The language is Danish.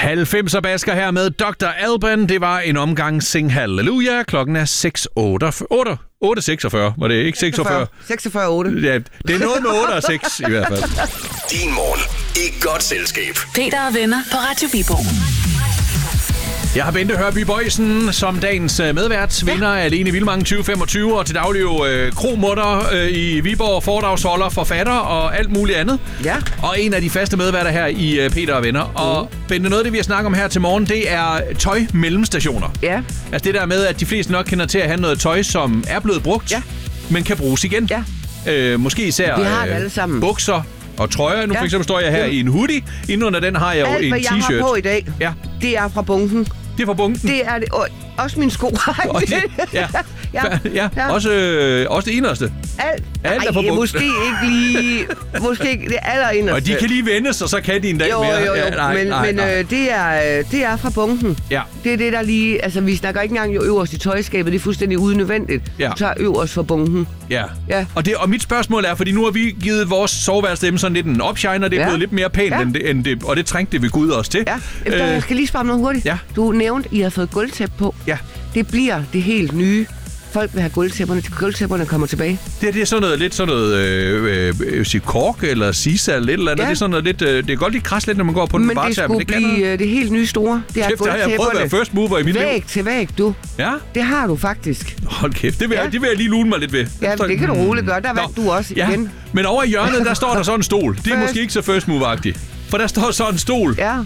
90'er basker her med Dr. Alban. Det var en omgang Sing Hallelujah. Klokken er 8.46. Var det ikke 46? 46,8. Ja, det er noget med 8 og 6 i hvert fald. Din morgen i godt selskab. Peter og venner på Radio Viborg. Jeg har Bente Hørby Boysen som dagens medvært, vinder af Alene i Vildmarken 2025, og til daglig jo kromutter i Viborg, foredragsholder, forfatter og alt muligt andet. Ja. Og en af de faste medværter her i Peter og Venner. Og Bente, noget af det, vi har snakket om her til morgen, det er tøj-mellemstationer. Ja. Altså det der med, at de fleste nok kender til at have noget tøj, som er blevet brugt, men kan bruges igen. Ja. Måske især Vi har det alle sammen. bukser og trøjer. Nu for eksempel står jeg her i en hoodie. Inden under den har jeg jo Alt, en hvad t-shirt. jeg har på i dag, det er fra bunken. Det er fra bunken. Det er det. Også mine sko. Ja. Også det inderste. Alt er fra bunken. Måske ikke lige... Måske ikke det allerinderste. Og de kan lige vendes, og så kan de en dag mere. Jo. Nej. Det er fra bunken. Ja. Det er det, der lige... Altså, vi snakker ikke engang øverst i tøjskabet. Det er fuldstændig unødvendigt. Ja. Du tager øverst fra bunken. Ja. Ja. Og mit spørgsmål er, fordi nu har vi givet vores soveværelsestemme sådan lidt en opshiner. Det er blevet lidt mere pænt end det, og det trængte det ved Gud også til. Ja. Jeg skal lige spørge noget hurtigt. Ja. Du nævnte, I har fået gulvtæppe på. Ja. Det bliver det helt nye. Folk vil have gulvtæpperne. Gulvtæpperne kommer tilbage. Det er sådan noget kork eller sisal eller et eller andet. Ja. Det er sådan noget lidt... det er godt lige kras lidt, når man går på den men det skulle blive det helt nye store. Det er kæft, der har jeg prøvet at være first mover i mit liv. Væg til væg, du. Ja? Det har du faktisk. Hold kæft, det vil jeg lige lune mig lidt ved. Ja, det kan du roligt gøre. Der vandt du også igen. Men over i hjørnet, der står der sådan en stol. Det er måske ikke så first mover-agtigt. For der står så en stol,